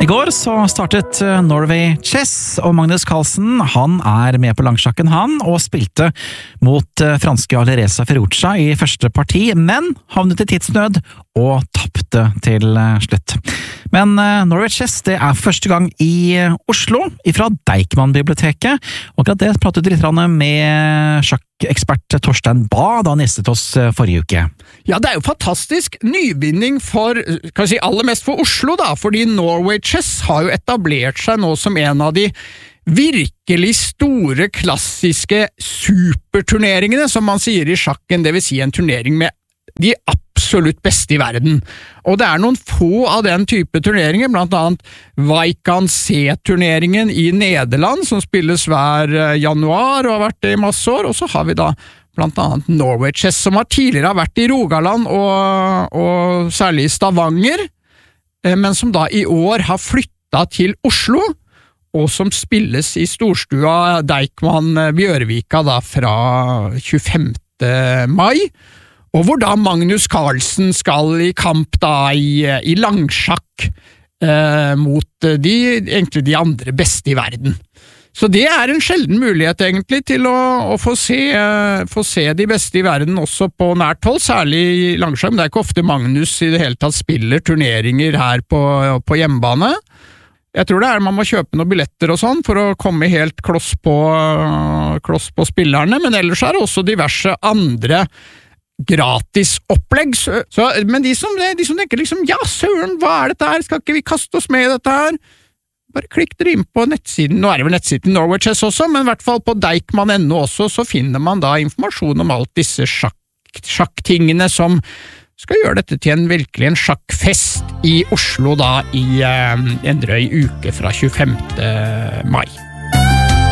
I går så startet Norway Chess, og Magnus Carlsen, han med på langsjakken og spilte mot franske Alireza Firouzja i første parti, men havnet i tidsnød og tappte til slutt. Men Norway Chess, det for første gang i Oslo, fra Deichman-biblioteket, og akkurat det pratet vi litt med sjakkekspert Torstein Bae da han gjestet oss forrige uke. Ja, det jo fantastisk nyvinning for, kan jeg si, aller mest for Oslo da, fordi Norway Chess har jo etablert seg nå som en av de virkelig store, klassiske superturneringene, som man sier i sjakken, det vil si en turnering med de absolutt beste i verden. Og det noen få av den type turneringer, blant annet Wijk-aan-Zee-turneringen i Nederland, som spilles hver januar og har vært det i masse år, og så har vi da blant annet Norway Chess, som tidligere har vært i Rogaland og særlig i Stavanger, men som da i år har flyttet til Oslo, og som spilles i storstua Deichman-Bjørvika da fra 25. mai, og hvor da Magnus Carlsen skal i kamp da i langsjakk mot egentlig de andre beste i verden. Så det en sjelden mulighet egentlig til å få se de beste i verden også på nært hold, særlig i langsjakk. Det ikke ofte Magnus i det hele tatt spiller turneringer her på hjemmebane. Jeg tror det man må kjøpe noen billetter og sånn for å komme helt kloss på spillerne, men ellers det også diverse andre gratis opplegg. Men de som tenker liksom, ja søren, hva dette her? Skal ikke vi kaste oss med i dette her? Bare klikk dere inn på nettsiden, nå det vel nettsiden Norway Chess også, men i hvert fall på Deichman.no også, så finner man da informasjon om alt disse sjakktingene som skal gjøre dette til virkelig en sjakkfest i Oslo da i en drøy uke fra 25. mai.